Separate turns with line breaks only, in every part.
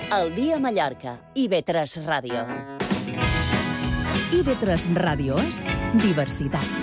El dia a Mallorca. IB3 Ràdio.
IB3 Ràdio és diversitat.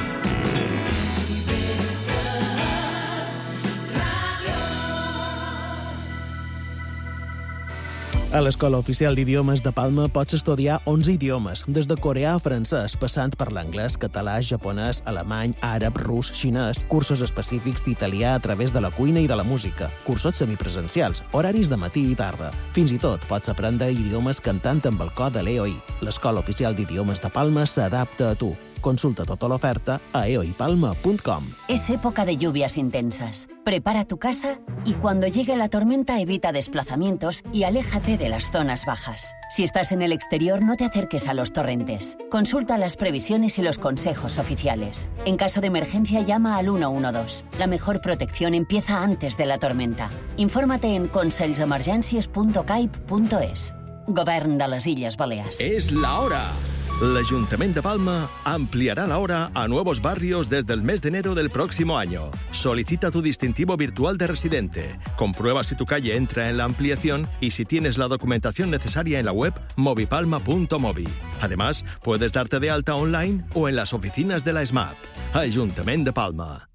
A l'Escola Oficial d'Idiomes de Palma pots estudiar 11 idiomes, des de coreà a francès, passant per l'anglès, català, japonès, alemany, àrab, rus, xinès, cursos específics d'italià a través de la cuina i de la música, cursos semipresencials, horaris de matí i tarda. Fins i tot pots aprendre idiomes cantant amb el cor de l'EOI. L'Escola Oficial d'Idiomes de Palma s'adapta a tu. Consulta tota l'oferta a eoipalma.com.
Es época de lluvias intensas. Prepara tu casa y cuando llegue la tormenta evita desplazamientos y aléjate de las zonas bajas. Si estás en el exterior, no te acerques a los torrentes. Consulta las previsiones y los consejos oficiales. En caso de emergencia, llama al 112. La mejor protección empieza antes de la tormenta. Infórmate en conselsemergències.caip.es. Govern de les Illes Balears.
Es la hora. L'Ajuntament de Palma ampliará la hora a nuevos barrios desde el mes de enero del próximo año. Solicita tu distintivo virtual de residente. Comprueba si tu calle entra en la ampliación y si tienes la documentación necesaria en la web movipalma.movi. Además, puedes darte de alta online o en las oficinas de la SMAP. Ajuntament de Palma.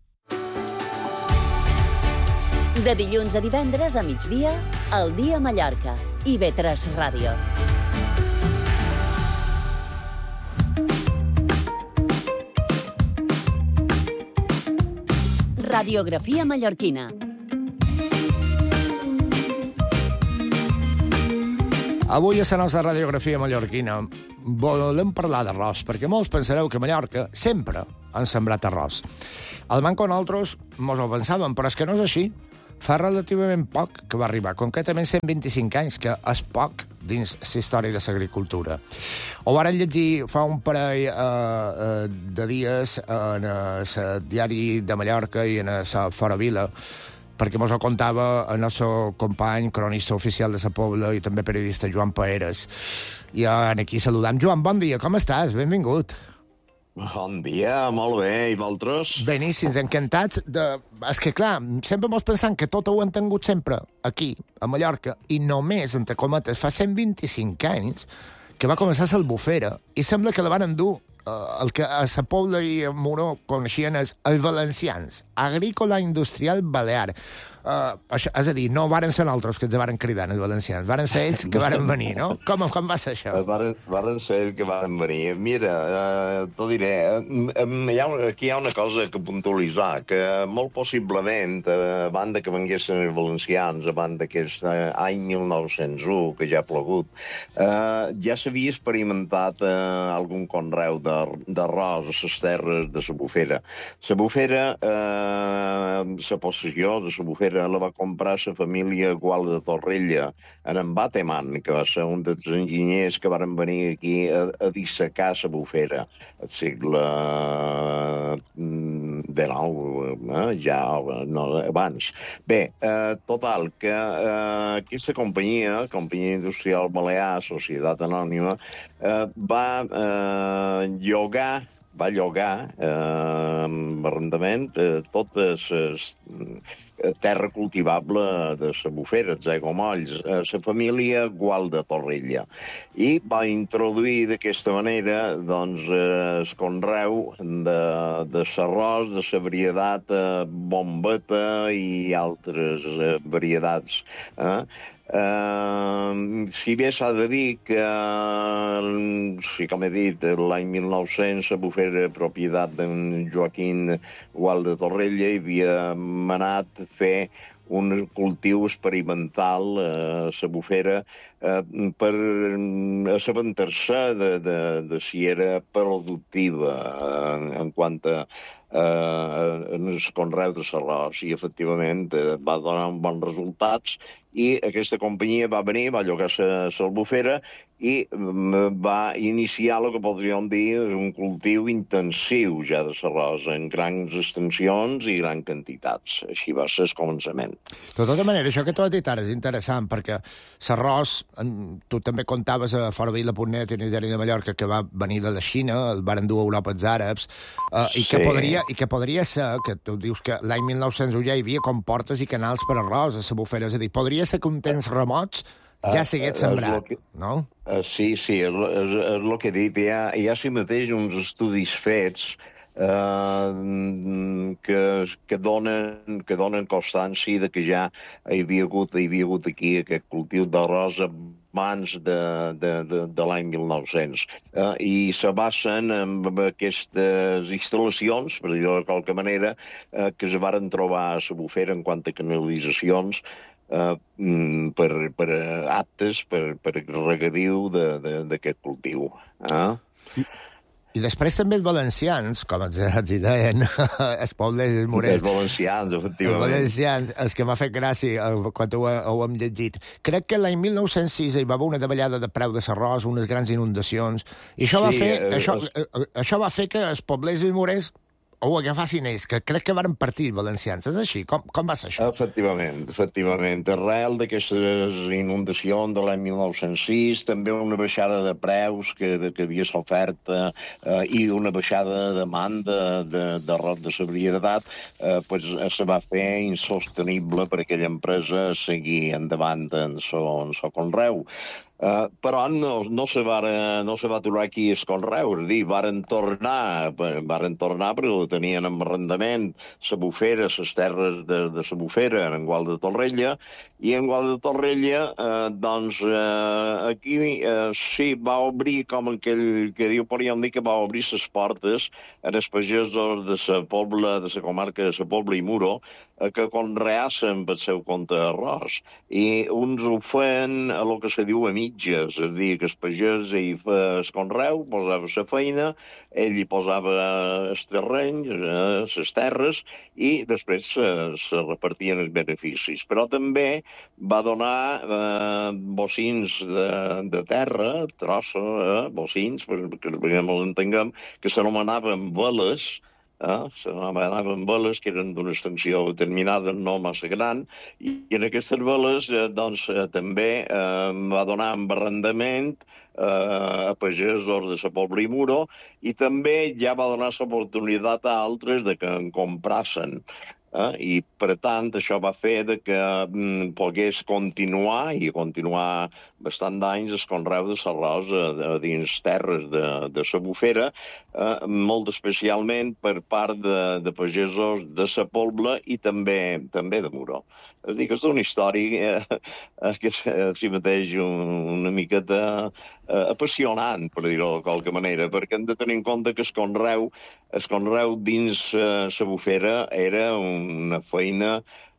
De dilluns a divendres a migdia, El dia a Mallorca. IB3 Ràdio. Radiografia mallorquina.
Avui a la nostra radiografia mallorquina volem parlar d'arròs, perquè molts pensareu que a Mallorca sempre han sembrat arròs. Al Manco nosaltres mos ho pensàvem, però és que no és així. Fa relativament poc que va arribar, concretament 125 anys, que és poc dins la història de l'agricultura. Ho varen llegir fa un parell de dies en el diari de Mallorca i en la Fora Vila, perquè mos ho contava el nostre company, cronista oficial de la Pobla i també periodista Joan Paeres. I aquí saludam. Joan, bon dia, com estàs? Benvingut.
Bon dia, molt bé, i vosaltres?
Beníssims, encantats de... És que, clar, sempre mos pensant que tot ho han tingut sempre aquí, a Mallorca, i només, entre cometes, fa 125 anys que va començar l'Albufera, i sembla que la van endur el que a la Pobla i a Moró coneixien els valencians, Agrícola Industrial Balear. És a dir, no varen ser nosaltres que ens varen cridar, els valencians, varen ser ells que varen venir, no? Com va ser això?
Varen ser ells que varen venir. Mira, t'ho diré, aquí hi ha una cosa que puntualitzar, que molt possiblement, a banda que venguessin els valencians, a banda que és any 1901, que ja ha plogut, ja s'havia experimentat algun conreu d'arròs a les terres de la Bufera. La Bufera, la possessió de la Bufera, la va comprar la família Gual de Torrella en Bateman, que va ser un dels enginyers que van venir aquí a dissecar la Bufera al segle XIX, ja no, abans. Bé, total, que aquesta companyia Industrial Balear, Societat Anònima, va llogar amb arrendament totes les terra cultivable de la Bufera, els aiguamolls, la família Gual de Torrella. I va introduir d'aquesta manera el conreu de l'arròs, de la varietat bombeta i altres varietats. Si bé s'ha de dir que, com he dit, l'any 1900 la Bufera, propietat d'en Joaquín Gual de Torrella, hi havia manat fer un cultiu experimental a la Bufera per assabentar-se de si era productiva en quant a el conreu de l'arròs, i efectivament va donar bons resultats, i aquesta companyia va venir, va llogar l'Albufera i va iniciar el que podríem dir un cultiu intensiu ja de l'arròs, en grans extensions i grans quantitats. Així va ser el començament.
De tota manera, això que tu has dit ara és interessant, perquè l'arròs, tu també contaves a foravila.net, en el diari de Mallorca, que va venir de la Xina, el van endur a Europa els àrabs, i que podria ser, que tu dius que l'any 1901 ja hi havia comportes i canals per arròs a la Bufera, és a dir, podria ser que un temps remots ja s'hagués sembrat, no?
Sí, és el que he dit. Hi ha així mateix uns estudis fets que donen constància de que ja hi havia hagut aquí aquest cultiu d'arròs abans de l'any 1900. I se basen en aquestes instal·lacions, per dir-ho de qualque manera, que es varen trobar a la Bufera en quant a canalitzacions per aptes per regadiu d'aquest cultiu.
I després també els valencians, com els hi deien, els pobles morers.
Els valencians, efectivament.
Els valencians, els que m'ha fet gràcia quan ho hem llegit. Crec que l'any 1906 hi va haver una davallada de preu de l'arròs, unes grans inundacions, i això va fer que els pobles morers ho agafassin ells, que crec que varen partir valencians. És així? Com va ser això?
Efectivament. Arrel d'aquestes inundacions de l'any 1906, també una baixada de preus que havia s'oferta i una baixada de demanda d'arròs de la varietat, se va fer insostenible per aquella empresa seguir endavant en el conreu. Però no se va aturar aquí el conreu, és a dir, varen tornar perquè ho tenien en arrendament la Bufera, les terres de la Bufera, en Gual de Torrella, i en Gual de Torrella, aquí sí, va obrir, com aquell que diu, podríem dir que va obrir les portes en els pagesos de la Pobla, de la comarca de la Pobla i Muro, que conreassen pel seu compte arròs. I uns ho feien a lo que se diu a mitges, és a dir, que el pagès hi feia el conreu, posava la feina, ell hi posava els terrenys, les terres, i després se repartien els beneficis. Però també va donar bocins de terra, trossos, bocins, perquè ens entenguem, que s'anomenaven veles, s'anomenaven veles, que eren d'una extensió determinada, no massa gran, i en aquestes veles també va donar en arrendament a pagesos de la Pobla i Muro, i també ja va donar l'oportunitat a altres de que en comprassen. I, per tant, això va fer que pogués continuar bastant d'anys el conreu de l'arròs dins terres de la Bufera, molt especialment per part de pagesos de la Pobla i també de Muro. És a dir, que és una història que si mateix una miqueta apassionant, per dir-ho de qualque manera, perquè hem de tenir en compte que el conreu dins la Bufera era una feina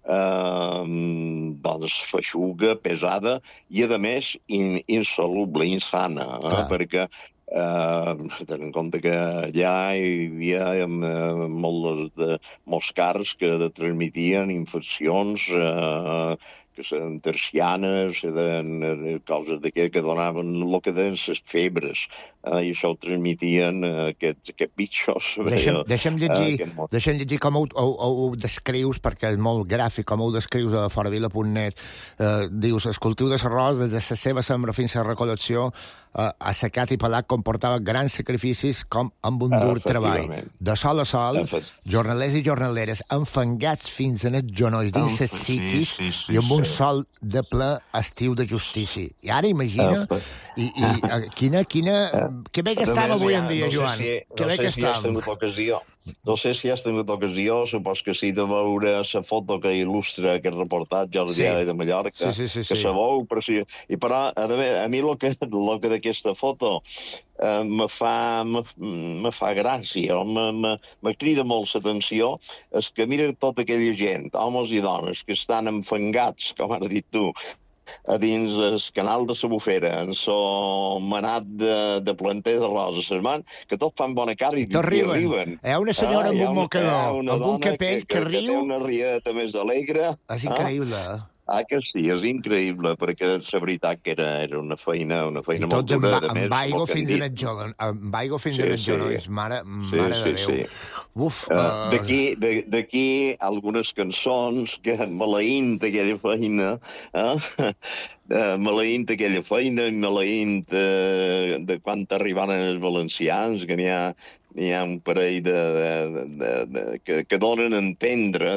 feixuga, pesada i, a més, insoluble, insana, perquè tenint en compte que allà hi havia molts cars que transmitien infeccions que eren tercianes, coses que donaven el que deien les febres, i això ho transmitien aquests bitxos.
Deixa'm llegir com ho descrius, perquè és molt gràfic, com ho descrius a foravila.net. Dius, el cultiu de l'arròs, des de la seva sembra fins a la recol·lecció, assecat i pelat, comportava grans sacrificis com amb un dur treball. De sol a sol, jornalers i jornaleres enfangats fins en els genolls dins les psiquis i amb un sol de ple estiu de justícia. I ara imagina, que bé que estem avui en dia, Joan. Que bé que estem.
No sé si has tingut ocasió, supos que sí, de veure la foto que il·lustra aquest reportatge al diari de Mallorca, que se veu, però a mi el que d'aquesta foto me fa gràcia, me crida molt l'atenció, és que mira tota aquella gent, homes i dones, que estan enfangats, com has dit tu, a dins el canal de la Bufera, en el manat de planter de roses, que tots fan bona cara i riuen.
Hi ha una senyora amb un mocador, amb un capell que riu.
Que té una rieta més alegre.
És increïble.
Que sí, és increïble, perquè la veritat que era una feina molt dura.
Amb aigua fins en els genolls, mare de Déu. Uf!
D'aquí algunes cançons que maleint aquella feina, maleint de quan arribaren els valencians, que n'hi un parell que donen a entendre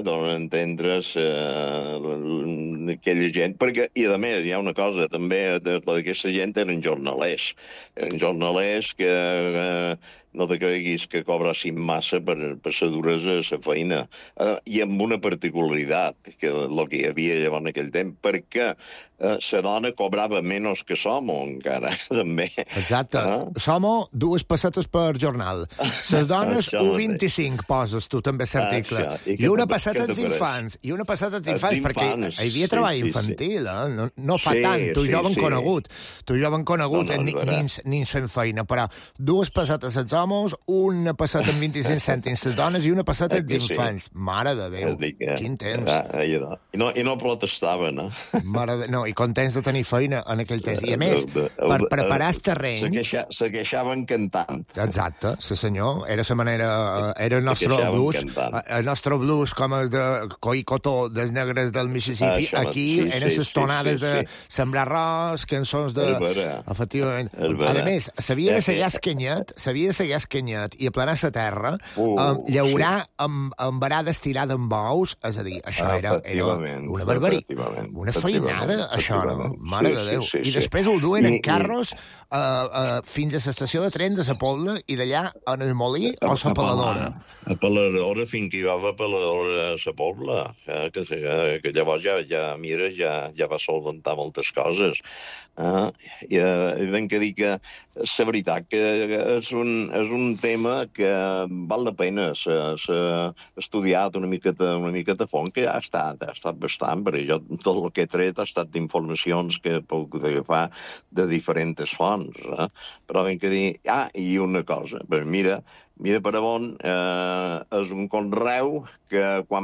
aquella gent, perquè, i a més, hi ha una cosa, també d'aquesta gent eren jornalers que no te creguis que cobrassin massa per ser dures a la feina. I amb una particularitat, que el que hi havia llavors en aquell temps, perquè la dona cobrava menys que l'home, encara, també.
Exacte. L'home, 2 pessetes per jornal. Les dones, 1,25 poses tu també l'article. I una passeta als infants. I una passeta als infants, perquè hi havia treball infantil, no fa tant. Tu i jo hem conegut. Tu i jo hem conegut nins fent feina, però 2 pessetes als homes, una passeta amb 25 cèntims les dones i una passeta als infants. Mare de Déu, quin temps.
I no protestaven,
Mare de... No, i contents de tenir feina en aquell temps. I a més, per preparar el terreny...
Se queixaven cantant.
Exacte, sí senyor. Era la manera... Era el nostre blues. El nostre blues, com el de Coi Cotó, dels negres del Mississippi. Aquí eren les tonades de sembrar arròs, cançons de... Efectivament. A més, s'havia de seguir escanyet i aplanar la terra, llaurar amb arada estirada amb bous, és a dir, això era una barbaritat, una feinada, això, no? Mare de Déu. I després ho duen en carros fins a l'estació de tren de la Pobla i d'allà en el molí o la peladora.
A peladora, fins que hi va a peladora a la Pobla, que llavors ja va solventar moltes coses. I hem de dir que la veritat que és un tema que val la pena ser estudiat una miqueta a fons, que ha estat bastant, perquè jo tot el que he tret ha estat d'informacions que puc agafar de diferents fonts. Però hem de dir, i una cosa, mira per on és un conreu que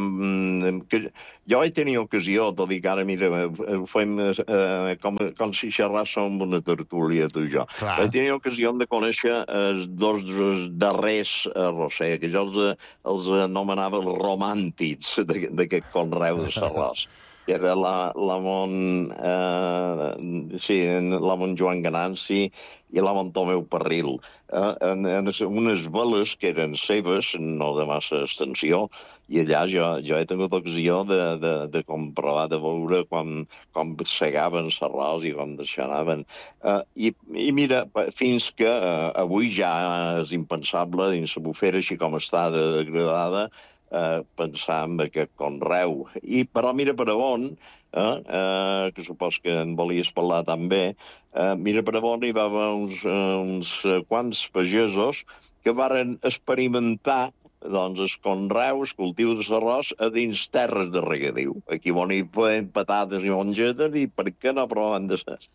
jo vaig tenir ocasió, tot i que ara, mira, ho fem com si xerràssim amb una tertúlia, tu i jo. Vaig tenir ocasió de conèixer els 2 darrers arrosser, que jo els anomenava els romàntics d'aquest conreu de l'arròs. Que era l'amon Joan Gananci i l'amon Tomeu Parril. Unes veles que eren seves, no de massa extensió, i allà jo he tingut ocasió de comprovar, de veure com segaven l'arròs i com deixanaven. I mira, fins que avui ja és impensable, dins la bufera, així com està degradada, pensar en aquest conreu. Però mira per on, que supos que en volies parlar també, mira per on hi va haver uns quants pagesos que varen experimentar els conreus, cultius d'arròs a dins terres de regadiu. Aquí on hi feien patates i mongetes i per què no proven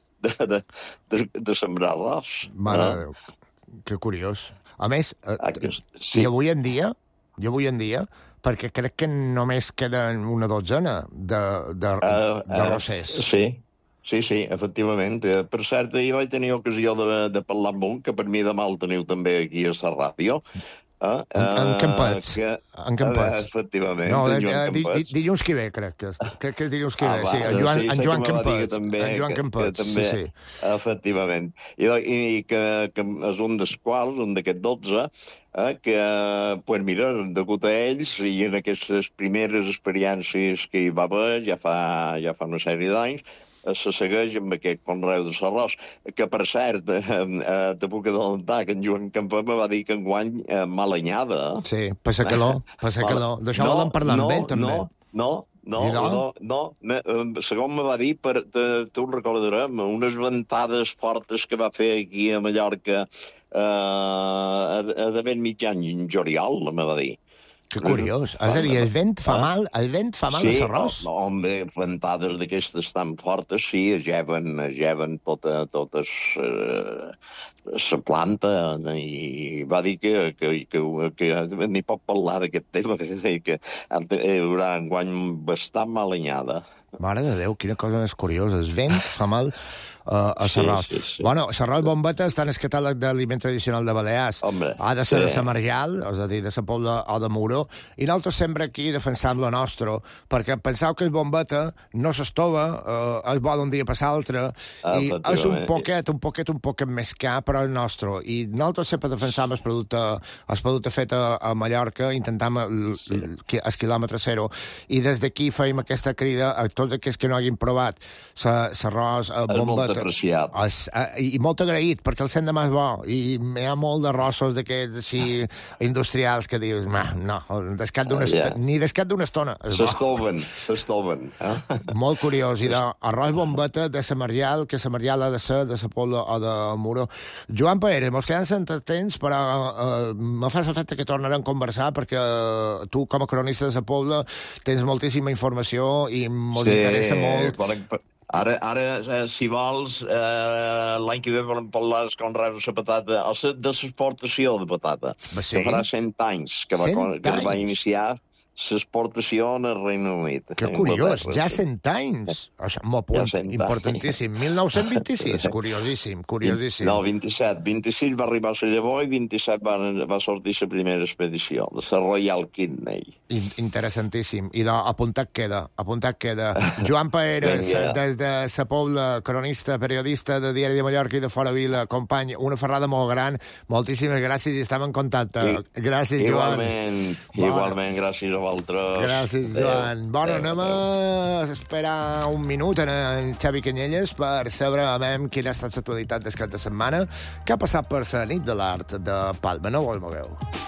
de sembrar arròs?
Mare de Déu, que curiós. A més, i avui en dia, perquè crec que només queden una dotzena d'arrossers.
Sí, efectivament. Per cert, jo vaig tenir ocasió de parlar amb un, que per mi demà el teniu també aquí a la ràdio.
En Campets.
Efectivament.
No, dilluns que ve, crec que és dilluns que ve, sí. En Joan Campets. En Joan Campets, sí.
Efectivament. I que és un dels quals, un d'aquests 12, que, pues mira, degut a ells i en aquestes primeres experiències que hi va haver ja fa una sèrie d'anys, se segueix amb aquest conreu de l'arròs, que per cert, te puc adelantar que en Joan Campà me va dir que enguany mala anyada.
Sí, passa calor. D'això volen parlar amb ell, també.
No, segons me va dir, tu ho recordaràs, unes ventades fortes que va fer aquí a Mallorca a d'haver mitjan juliol, me va dir.
Que curiós. És a dir, el vent fa mal a l'arròs?
Sí, home, ventades d'aquestes tan fortes, sí, ageven totes la planta, i va dir que ni pot parlar d'aquest tema, que hi haurà enguany bastant mal anyada.
Mare de Déu, quina cosa més curiosa. El vent fa mal a l'arròs.
Sí.
Bueno, l'arròs bombeta està en el catàleg d'aliment tradicional de Balears.
Home,
ha de ser de la Marjal, és a dir, de la Pobla o de Muro, i nosaltres sempre aquí defensam lo nostre, perquè penseu que el bombeta no s'estova, és bo d'un dia per l'altre, i és un poquet més car, però el nostre. I nosaltres sempre defensam el producte fet a Mallorca, intentam el quilòmetre zero, i des d'aquí feim aquesta crida a tots aquells que no hagin provat l'arròs bombeta.
Apreciat.
I molt agraït, perquè el sent de més bo, i hi ha molt d'arrossos d'aquests així industrials que dius, no, ni descat d'una estona.
S'estoven.
Molt curiós, i d'arròs bombeta de la Marjal, que la Marjal ha de ser de la Pobla o de Muro. Joan Paere, mos queden sense temps, però me fa l'efecte que tornarem a conversar, perquè tu, com a cronista de la Pobla, tens moltíssima informació i mos interessa molt.
Ara, si vols, l'any que ve volem parlar com reus la patata, de l'exportació de patata. Que farà 100 anys que va iniciar l'exportació en el Regne Unit.
Que curiós, ja 100 anys. Això m'ho apunt, importantíssim. 1926, curiosíssim.
No, 27. 26 va arribar a la llavor i 27 va sortir la primera expedició, de la Royal Kidney.
Interessantíssim. I apuntat queda. Joan Paere, des de la Pobla, cronista, periodista de Diari de Mallorca i de Fora Vila, company, una ferrada molt gran. Moltíssimes gràcies i estem en contacte. Gràcies, Joan.
Igualment, gràcies a vosaltres.
Gràcies, Joan. Bueno, anem a esperar un minut en Xavi Canyelles per saber quina ha estat l'actualitat del cap de setmana, que ha passat per la nit de l'art de Palma. No vos mogueu.